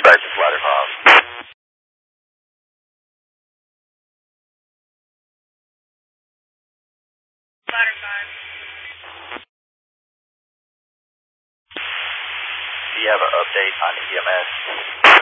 Sergeant Ladderhoff. Do you have an update on EMS?